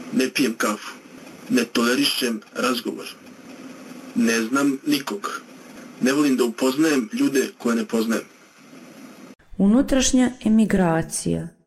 Ne pijem kafu. Ne tolerišem razgovor. Ne znam nikog. Ne volim da upoznajem ljude koje ne poznajem. Unutrašnja emigracija.